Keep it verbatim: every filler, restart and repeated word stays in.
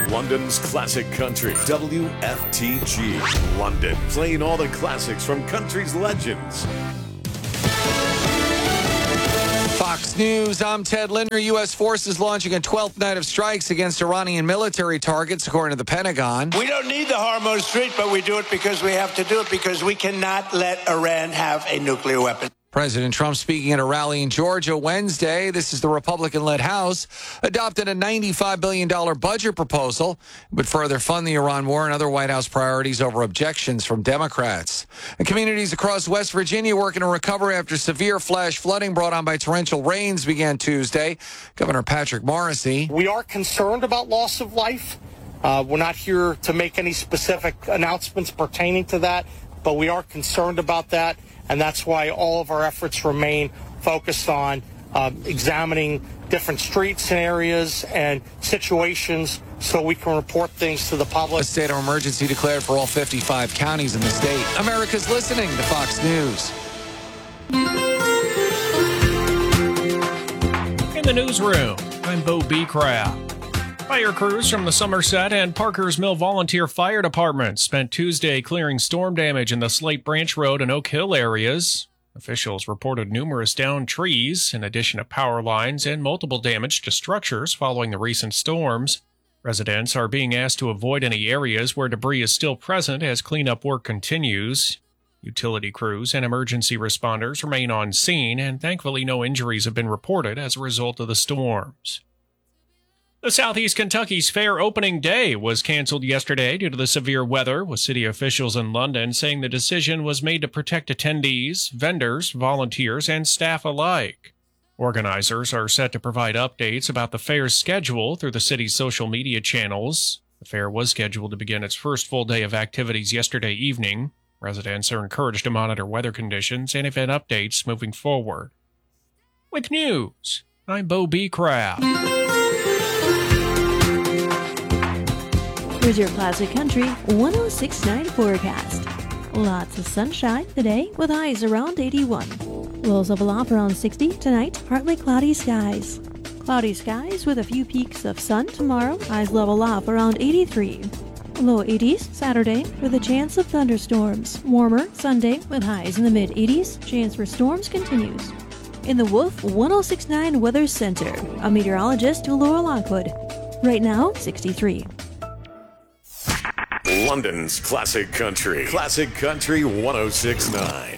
London's classic country, W F T G. London, playing all the classics from country's legends. Fox News, I'm Ted Linder. U S forces launching a twelfth night of strikes against Iranian military targets, according to the Pentagon. We don't need the Hormuz Strait, but we do it because we have to do it because we cannot let Iran have a nuclear weapon. President Trump speaking at a rally in Georgia Wednesday. This is the Republican-led House, adopted a ninety-five billion dollars budget proposal. It would further fund the Iran war and other White House priorities over objections from Democrats. And communities across West Virginia working to recover after severe flash flooding brought on by torrential rains began Tuesday. Governor Patrick Morrisey. We are concerned about loss of life. Uh, we're not here to make any specific announcements pertaining to that, but we are concerned about that. And that's why all of our efforts remain focused on um, examining different streets and areas and situations so we can report things to the public. A state of emergency declared for all fifty-five counties in the state. America's listening to Fox News. In the newsroom, I'm Bo B. Crabb. Fire crews from the Somerset and Parkers Mill Volunteer Fire Departments spent Tuesday clearing storm damage in the Slate Branch Road and Oak Hill areas. Officials reported numerous downed trees, in addition to power lines and multiple damage to structures following the recent storms. Residents are being asked to avoid any areas where debris is still present as cleanup work continues. Utility crews and emergency responders remain on scene, and thankfully no injuries have been reported as a result of the storms. The Southeast Kentucky's fair opening day was canceled yesterday due to the severe weather, with city officials in London saying the decision was made to protect attendees, vendors, volunteers, and staff alike. Organizers are set to provide updates about the fair's schedule through the city's social media channels. The fair was scheduled to begin its first full day of activities yesterday evening. Residents are encouraged to monitor weather conditions and event updates moving forward. With news, I'm Bo B. Crabb. Here's your Classic Country one oh six point nine forecast. Lots of sunshine today with highs around eighty-one. Lows level off around sixty tonight, partly cloudy skies. Cloudy skies with a few peaks of sun tomorrow, highs level off around eighty-three. Low eighties Saturday with a chance of thunderstorms. Warmer Sunday with highs in the mid eighties, chance for storms continues. In the Wolf one oh six point nine Weather Center, a meteorologist Laura Lockwood. Right now, sixty-three. London's classic country. Classic Country one oh six point nine.